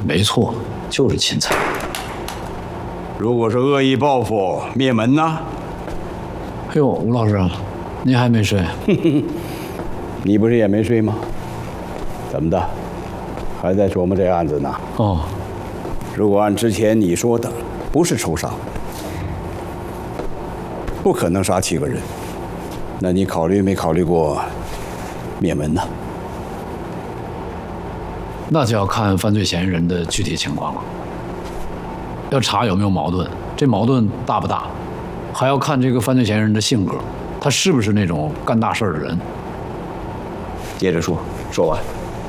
没错，就是钦差。 如果是恶意报复灭门呢？ 哎呦，吴老师，您还没睡？ 你不是也没睡吗？怎么的，还在琢磨这案子呢？ 哦， 如果按之前你说的，不是仇杀，不可能杀7个人，那你考虑没考虑过灭门呢？ 那就要看犯罪嫌疑人的具体情况了，要查有没有矛盾，这矛盾大不大，还要看这个犯罪嫌疑人的性格，他是不是那种干大事的人。 接着说，说完。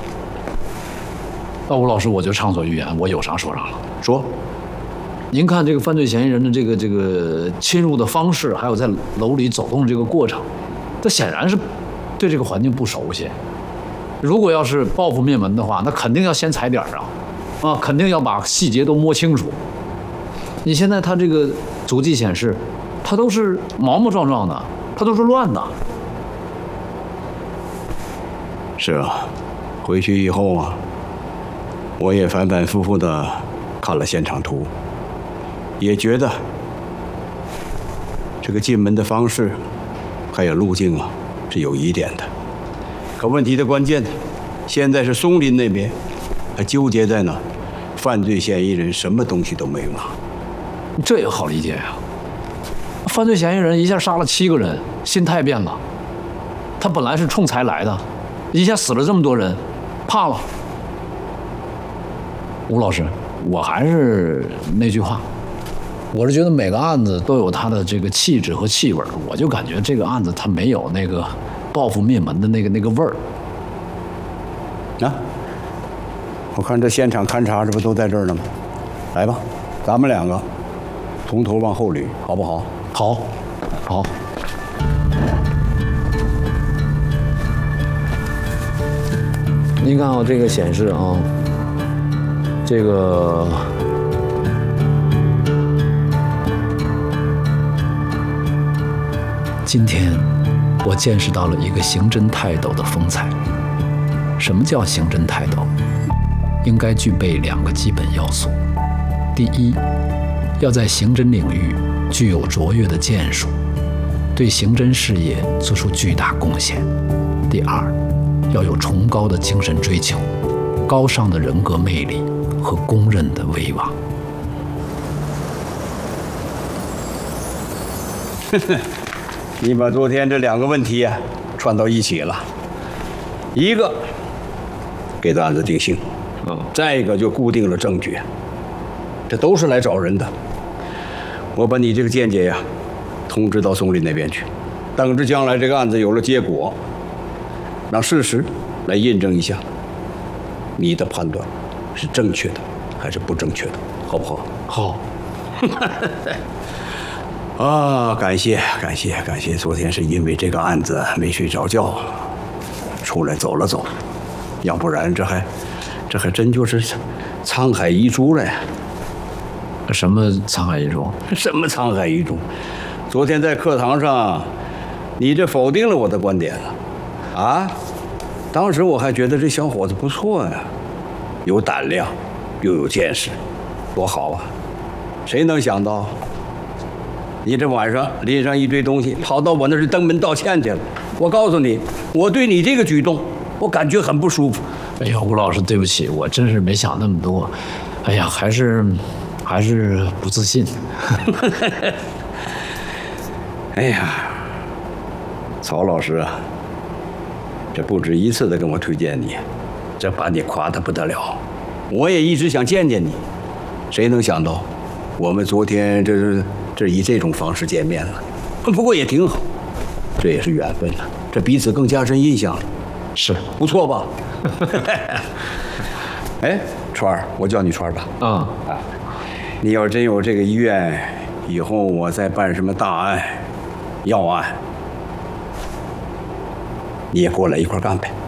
那吴老师，我就畅所欲言，我有啥说啥了。 说， 您看这个犯罪嫌疑人的这个侵入的方式，还有在楼里走动的这个过程，他显然是对这个环境不熟悉。如果要是报复灭门的话，那肯定要先踩点啊，肯定要把细节都摸清楚。你现在他这个足迹显示，他都是毛毛壮壮的，他都是乱的。 是啊，回去以后啊，我也反反复复的看了现场图，也觉得这个进门的方式还有路径啊是有疑点的。可问题的关键，现在是松林那边还纠结在呢，犯罪嫌疑人什么东西都没有拿。 这也好理解呀、犯罪嫌疑人一下杀了7个人，心态变了。他本来是冲财来的，一下死了这么多人，怕了。吴老师，我还是那句话，我是觉得每个案子都有它的这个气质和气味，我就感觉这个案子它没有那个报复灭门的那个味儿。 啊，我看这现场勘查这不都在这儿呢吗？来吧，咱们2个从头往后捋，好不好？ 好，好。您看啊，这个显示啊，这个今天我见识到了一个刑侦泰斗的风采。什么叫刑侦泰斗？应该具备2个基本要素。第一，要在刑侦领域具有卓越的建树，对刑侦事业做出巨大贡献。第二，要有崇高的精神追求，高尚的人格魅力和公认的威望。 你把昨天这2个问题啊串到一起了，一个给这案子定性，再一个就固定了证据，这都是来找人的。我把你这个见解呀通知到松林那边去，等着将来这个案子有了结果，让事实来印证一下你的判断是正确的还是不正确的，好不好？ 好。 啊，感谢！昨天是因为这个案子没睡着觉，出来走了走，要不然这还真就是沧海遗珠了呀。 什么沧海遗珠？ 什么沧海遗珠？昨天在课堂上，你这否定了我的观点了，啊？当时我还觉得这小伙子不错呀，有胆量，又有见识，多好啊！谁能想到？你这晚上拎上一堆东西，跑到我那儿去登门道歉去了。我告诉你，我对你这个举动，我感觉很不舒服。 哎呀，吴老师，对不起，我真是没想那么多。哎呀，还是不自信。 哎呀，曹老师啊，这不止一次的跟我推荐你，这把你夸得不得了。我也一直想见见你，谁能想到，我们昨天这以这种方式见面了，不过也挺好，这也是缘分了，这彼此更加深印象了， 是不错吧？哎，川儿，我叫你川儿吧。 啊， 你要真有这个意愿，以后我再办什么大案、要案，你也过来一块干呗。